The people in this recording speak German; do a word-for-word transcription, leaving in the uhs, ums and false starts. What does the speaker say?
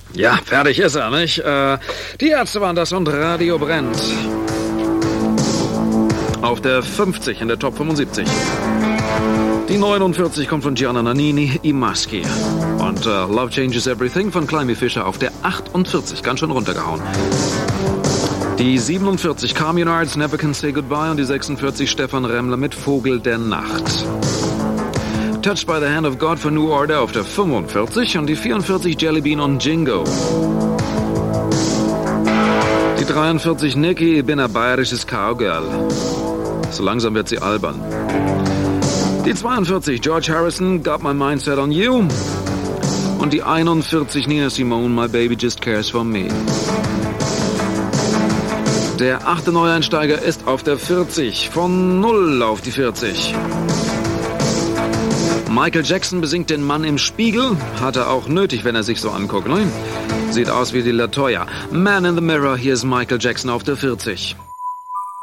Ja, fertig ist er, nicht? Äh, die Ärzte waren das und Radio brennt. Auf der fünfzig in der Top fünfundsiebzig. Die neunundvierzig kommt von Gianna Nannini, I Maschi. Und äh, Love Changes Everything von Climby Fisher auf der achtundvierzig, ganz schön runtergehauen. Die siebenundvierzig, Carmen Yards, Never Can Say Goodbye. Und die sechsundvierzig, Stefan Remmler mit Vogel der Nacht. Touched by the Hand of God von New Order auf der fünfundvierzig. Und die vierundvierzig, Jelly Bean und Jingo. Die dreiundvierzig, Nicki, bin ein bayerisches Cowgirl. So langsam wird sie albern. Die zweiundvierzig, George Harrison, Got My Mindset on You. Und die einundvierzig, Nina Simone, My Baby Just Cares For Me. Der achte Neueinsteiger ist auf der vierzig, von null auf die vierzig. Michael Jackson besingt den Mann im Spiegel, hat er auch nötig, wenn er sich so anguckt, ne? Sieht aus wie die LaToya. Man in the Mirror, hier ist Michael Jackson auf der vierzig.